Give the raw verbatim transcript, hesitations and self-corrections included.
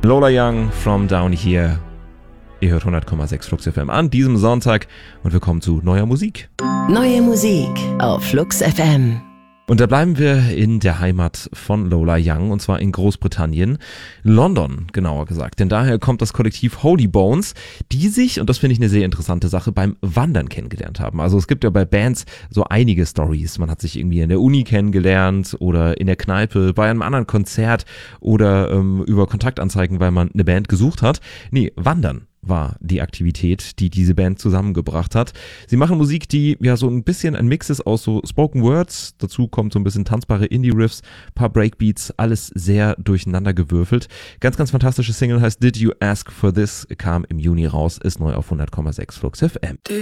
Lola Young, From Down Here. Ihr hört hundert Komma sechs Flux F M an diesem Sonntag und wir kommen zu neuer Musik. Neue Musik auf Flux F M. Und da bleiben wir in der Heimat von Lola Young, und zwar in Großbritannien, London genauer gesagt. Denn daher kommt das Kollektiv Holy Bones, die sich, und das finde ich eine sehr interessante Sache, beim Wandern kennengelernt haben. Also es gibt ja bei Bands so einige Stories. Man hat sich irgendwie in der Uni kennengelernt oder in der Kneipe, bei einem anderen Konzert oder ähm, über Kontaktanzeigen, weil man eine Band gesucht hat. Nee, Wandern war die Aktivität, die diese Band zusammengebracht hat. Sie machen Musik, die ja so ein bisschen ein Mix ist aus so Spoken Words, dazu kommt so ein bisschen tanzbare Indie-Riffs, paar Breakbeats, alles sehr durcheinander gewürfelt. Ganz, ganz fantastische Single heißt Did You Ask For This, kam im Juni raus, ist neu auf hundert Komma sechs Flux F M.